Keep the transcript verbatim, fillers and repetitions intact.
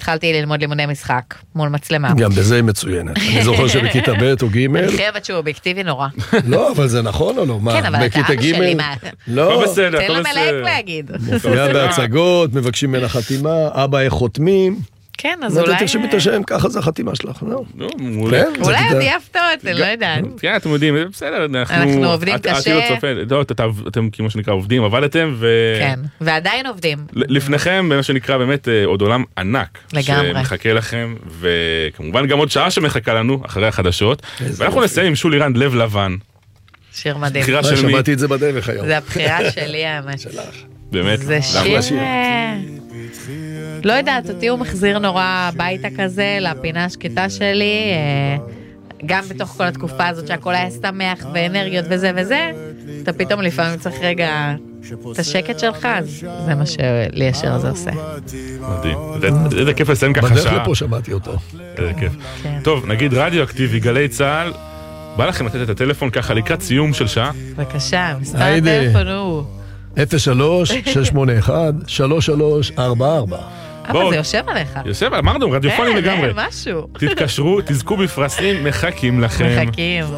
התחלתי ללמוד לימודי משחק מול מצלמה. גם בזה היא מצוינת. אני זוכר שבכיתה ב' או ג' אני חייבת שהוא אובייקטיבי נורא. לא, אבל זה נכון או לא? כן, אבל אתה אבא שלי, מה? לא. תן לו מלהק להגיד. מופיעה בהצגות, מבקשים ממנה חתימה, אבא איך חותמים. כן, אז אולי... אתה תרשמי את השם, ככה זה החתימה שלך, לא? אולי עוד יפתות, אני לא יודעת. כן, אתם יודעים, בסדר, אנחנו עובדים קשה. אתם כמו שנקרא עובדים, עבדתם ו... כן, ועדיין עובדים. לפניכם, מה שנקרא באמת עוד עולם ענק. לגמרי. שמחכה לכם, וכמובן גם עוד שעה שמחכה לנו, אחרי החדשות. ואנחנו נסיים עם שולי רנד, לב לבן. שיר מדהים. שמעתי את זה בדרך היום. זה הבחירה שלי, האמת. באמת. זה שיר... לא יודעת, אותי הוא מחזיר נורא הביתה כזה, לפינה השקטה שלי, גם בתוך כל התקופה הזאת שהכל היה שמח ואנרגיות וזה וזה, אתה פתאום לפעמים צריך רגע את השקט שלך, אז זה מה שלי השיר הזה עושה. מדהים. איזה כיף לסיים ככה שעה. בדרך לפה שמעתי אותו. איזה כיף. טוב, נגיד רדיו אקטיבי, גלי צהל, בא לכם לתת את הטלפון ככה לקראת סיום של שעה? בבקשה, מספר הטלפון הוא... אפס שלוש שש שמונה אחד שלוש שלוש ארבע ארבע. אבל זה יושב עליך. יושב, אמרנו, רדיופונים לגמרי. כן, משהו. תתקשרו, תזכו בפרסים, מחכים לכם. מחכים.